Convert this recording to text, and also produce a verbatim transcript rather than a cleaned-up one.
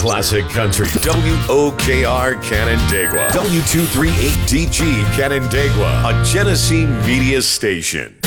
classic country. W O K R Canandaigua. W two thirty-eight D G Canandaigua. A Genesee media station.